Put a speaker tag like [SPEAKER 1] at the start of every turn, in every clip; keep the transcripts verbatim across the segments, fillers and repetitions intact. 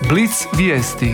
[SPEAKER 1] Blic vijesti.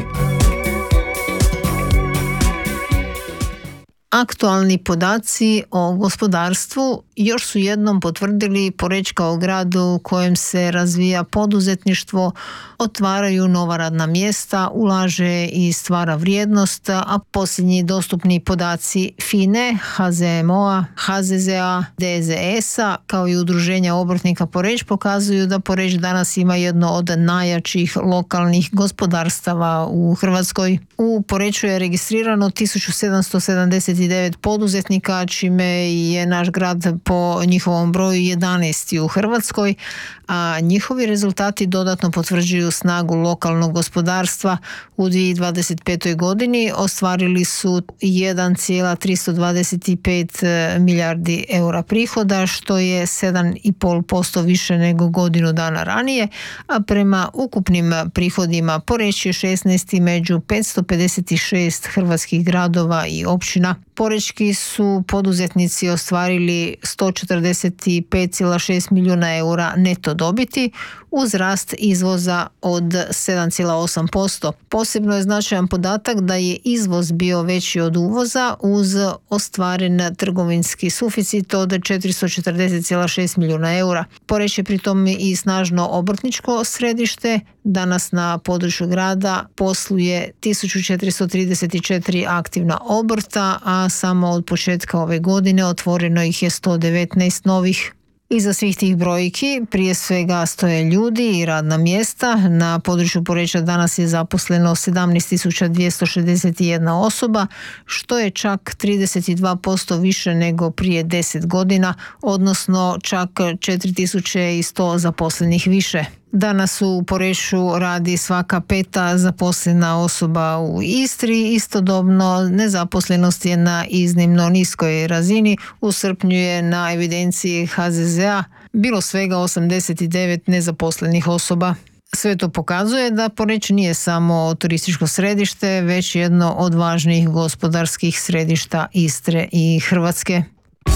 [SPEAKER 2] Aktualni podaci o gospodarstvu još su jednom potvrdili Poreč kao grad u kojem se razvija poduzetništvo, otvaraju nova radna mjesta, ulaže i stvara vrijednost, a posljednji dostupni podaci F I N E, H Z M O-a, H Z Z-a, D Z S-a kao i Udruženja obrtnika Poreč pokazuju da Poreč danas ima jedno od najjačih lokalnih gospodarstava u Hrvatskoj. U Poreču je registrirano tisuću sedamsto sedamdeset devet poduzetnika, čime je naš grad po njihovom broju jedanaesti u Hrvatskoj, a njihovi rezultati dodatno potvrđuju snagu lokalnog gospodarstva. U dvije tisuće dvadeset petoj godini ostvarili su jedan zarez tristo dvadeset pet milijardi eura prihoda, što je sedam zarez pet posto više nego godinu dana ranije, a prema ukupnim prihodima Poreč je šesnaesti među petsto pedeset šest hrvatskih gradova i općina. Porečki su poduzetnici ostvarili sto četrdeset pet zarez šest milijuna eura neto dobiti uz rast izvoza od sedam zarez osam posto. Posebno je značajan podatak da je izvoz bio veći od uvoza uz ostvaren trgovinski suficit od četiristo četrdeset zarez šest milijuna eura. Poreč je pritom i snažno obrtničko središte. Danas na području grada posluje tisuću četiristo trideset četiri aktivna obrta, a samo od početka ove godine otvoreno ih je sto devetnaest novih. Iza svih tih brojki prije svega stoje ljudi i radna mjesta. Na području Poreča danas je zaposleno sedamnaest tisuća dvjesto šezdeset jedna osoba, što je čak trideset dva posto više nego prije deset godina, odnosno čak četiri tisuće sto zaposlenih više. Danas u Poreču radi svaka peta zaposlena osoba u Istri. Istodobno nezaposlenost je na iznimno niskoj razini. U srpnju je na evidenciji H Z Z-a bilo svega osamdeset devet nezaposlenih osoba. Sve to pokazuje da Poreč nije samo turističko središte, već jedno od važnijih gospodarskih središta Istre i Hrvatske.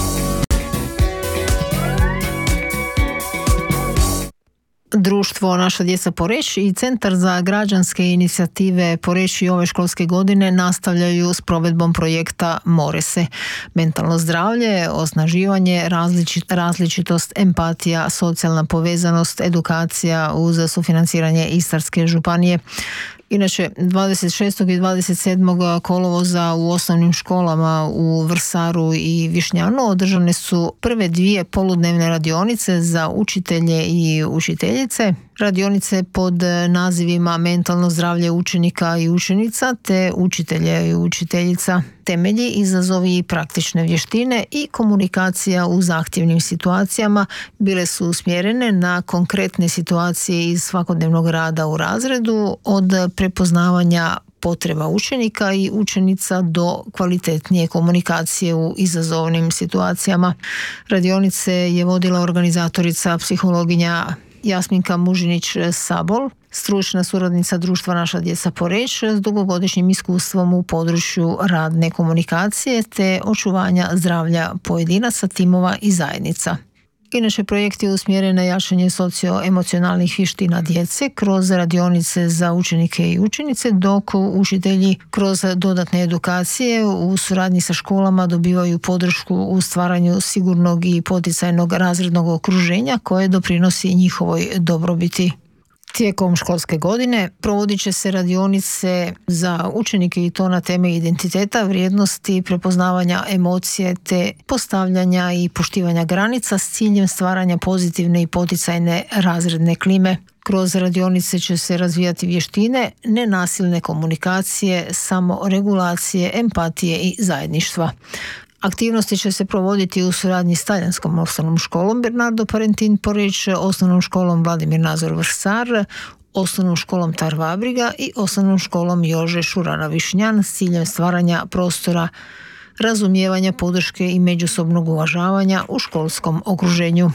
[SPEAKER 2] Društvo Naša djeca Poreč i Centar za građanske inicijative Poreč i ove školske godine nastavljaju s provedbom projekta More se. Mentalno zdravlje, osnaživanje, različit, različitost, empatija, socijalna povezanost, edukacija uz sufinanciranje Istarske županije. Inače, dvadeset šestog i dvadeset sedmog kolovoza u osnovnim školama u Vrsaru i Višnjanu održane su prve dvije poludnevne radionice za učitelje i učiteljice. Radionice pod nazivima Mentalno zdravlje učenika i učenica te učitelje i učiteljica, temelji, izazovi i praktične vještine i komunikacija u zahtjevnim situacijama bile su usmjerene na konkretne situacije iz svakodnevnog rada u razredu, od prepoznavanja potreba učenika i učenica do kvalitetnije komunikacije u izazovnim situacijama. Radionice je vodila organizatorica psihologinja Jasminka Mužinić-Sabol, stručna suradnica Društva Naša djeca Poreč s dugogodišnjim iskustvom u području radne komunikacije te očuvanja zdravlja pojedinaca, timova i zajednica. Inače, projekt je usmjeren na jačanje socioemocionalnih vještina djece kroz radionice za učenike i učenice, dok učitelji kroz dodatne edukacije u suradnji sa školama dobivaju podršku u stvaranju sigurnog i poticajnog razrednog okruženja koje doprinosi njihovoj dobrobiti. Tijekom školske godine provodit će se radionice za učenike i to na teme identiteta, vrijednosti, prepoznavanja emocije te postavljanja i poštivanja granica s ciljem stvaranja pozitivne i poticajne razredne klime. Kroz radionice će se razvijati vještine nenasilne komunikacije, samoregulacije, empatije i zajedništva. Aktivnosti će se provoditi u suradnji s talijanskom osnovnom školom Bernardo Parentin Poreč, osnovnom školom Vladimir Nazor Vrsar, osnovnom školom Tarvabriga i osnovnom školom Jože Šurana Višnjan s ciljem stvaranja prostora razumijevanja, podrške i međusobnog uvažavanja u školskom okruženju.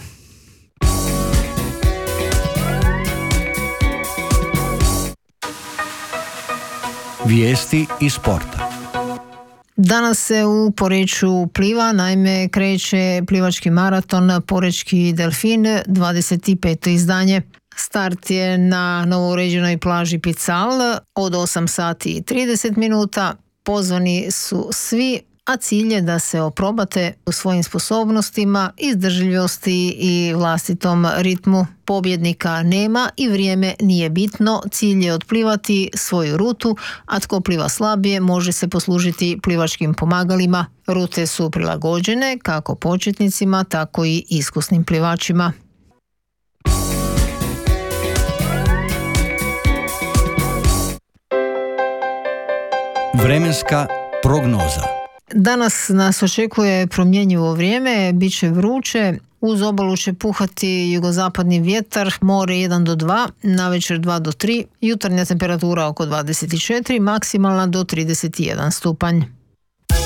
[SPEAKER 3] Vijesti iz sporta.
[SPEAKER 2] Danas se u Poreču pliva, naime kreće plivački maraton Porečki delfin, dvadeset peto izdanje. Start je na novouređenoj plaži Pical od osam sati i trideset minuta. Pozvani su svi, a cilj je da se oprobate u svojim sposobnostima, izdržljivosti i vlastitom ritmu. Pobjednika nema i vrijeme nije bitno, cilj je otplivati svoju rutu, a tko pliva slabije može se poslužiti plivačkim pomagalima. Rute su prilagođene kako početnicima, tako i iskusnim plivačima.
[SPEAKER 3] Vremenska prognoza.
[SPEAKER 2] Danas nas očekuje promjenjivo vrijeme, bit će vruće, uz obalu će puhati jugozapadni vjetar, more jedan do dva, navečer dva do tri, jutarnja temperatura oko dvadeset četiri, maksimalna do trideset jedan stupanj.